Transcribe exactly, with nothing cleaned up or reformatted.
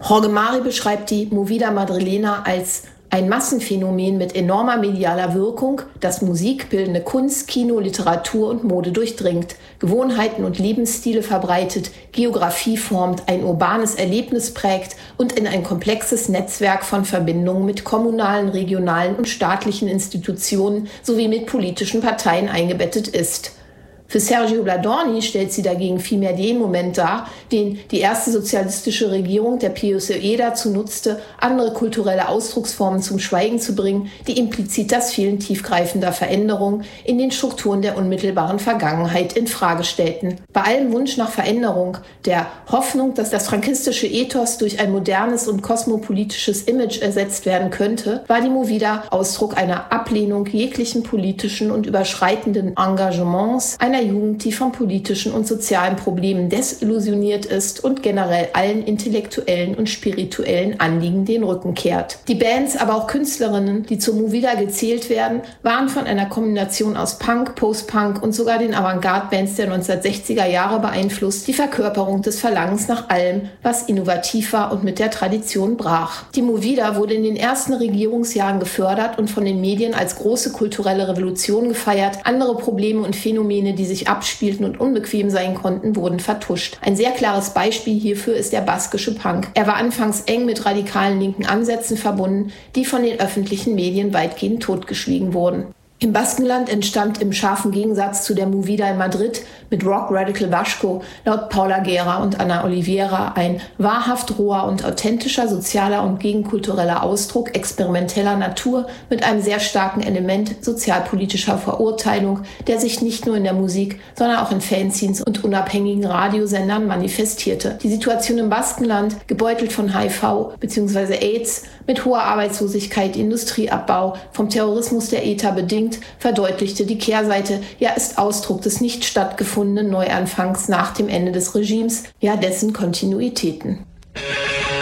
Jorge Mari beschreibt die Movida Madrilena als ein Massenphänomen mit enormer medialer Wirkung, das Musik, bildende Kunst, Kino, Literatur und Mode durchdringt, Gewohnheiten und Lebensstile verbreitet, Geografie formt, ein urbanes Erlebnis prägt und in ein komplexes Netzwerk von Verbindungen mit kommunalen, regionalen und staatlichen Institutionen sowie mit politischen Parteien eingebettet ist. Für Sergio Bladorni stellt sie dagegen vielmehr den Moment dar, den die erste sozialistische Regierung der Pío J. dazu nutzte, andere kulturelle Ausdrucksformen zum Schweigen zu bringen, die implizit das Fehlen tiefgreifender Veränderungen in den Strukturen der unmittelbaren Vergangenheit in Frage stellten. Bei allem Wunsch nach Veränderung, der Hoffnung, dass das frankistische Ethos durch ein modernes und kosmopolitisches Image ersetzt werden könnte, war die Movida Ausdruck einer Ablehnung jeglichen politischen und überschreitenden Engagements, einer Jugend, die von politischen und sozialen Problemen desillusioniert ist und generell allen intellektuellen und spirituellen Anliegen den Rücken kehrt. Die Bands, aber auch Künstlerinnen, die zur Movida gezählt werden, waren von einer Kombination aus Punk, Post-Punk und sogar den Avantgarde-Bands der neunzehnhundertsechziger Jahre beeinflusst, die Verkörperung des Verlangens nach allem, was innovativ war und mit der Tradition brach. Die Movida wurde in den ersten Regierungsjahren gefördert und von den Medien als große kulturelle Revolution gefeiert. Andere Probleme und Phänomene, die sich abspielten und unbequem sein konnten, wurden vertuscht. Ein sehr klares Beispiel hierfür ist der baskische Punk. Er war anfangs eng mit radikalen linken Ansätzen verbunden, die von den öffentlichen Medien weitgehend totgeschwiegen wurden. Im Baskenland entstand im scharfen Gegensatz zu der Movida in Madrid mit Rock Radical Vasco laut Paula Gera und Ana Oliveira ein wahrhaft roher und authentischer sozialer und gegenkultureller Ausdruck experimenteller Natur mit einem sehr starken Element sozialpolitischer Verurteilung, der sich nicht nur in der Musik, sondern auch in Fanzines und unabhängigen Radiosendern manifestierte. Die Situation im Baskenland, gebeutelt von H I V bzw. AIDS, mit hoher Arbeitslosigkeit, Industrieabbau, vom Terrorismus der E T A bedingt, verdeutlichte die Kehrseite, ja ist Ausdruck des nicht stattgefundenen Neuanfangs nach dem Ende des Regimes, ja dessen Kontinuitäten.